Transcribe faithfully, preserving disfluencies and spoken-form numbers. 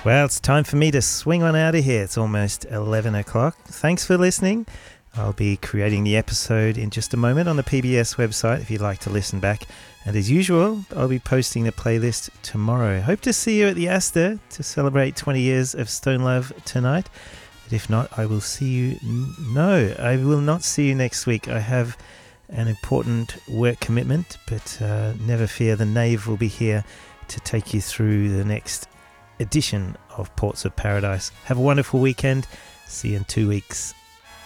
Well, it's time for me to swing on out of here. It's almost eleven o'clock. Thanks for listening. I'll be creating the episode in just a moment on the P B S website if you'd like to listen back. And as usual, I'll be posting the playlist tomorrow. Hope to see you at the Astor to celebrate twenty years of Stone Love tonight. But if not, I will see you... N- no, I will not see you next week. I have an important work commitment, but uh, never fear, the Knave will be here to take you through the next edition of Ports of Paradise. Have a wonderful weekend. See you in two weeks.